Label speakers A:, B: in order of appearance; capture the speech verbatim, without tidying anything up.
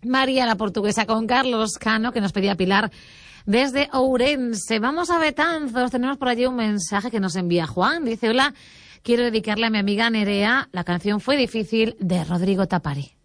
A: María la Portuguesa con Carlos Cano, que nos pedía Pilar desde Ourense. Vamos a Betanzos, tenemos por allí un mensaje que nos envía Juan. Dice, hola, quiero dedicarle a mi amiga Nerea la canción Fue difícil de Rodrigo Tapari.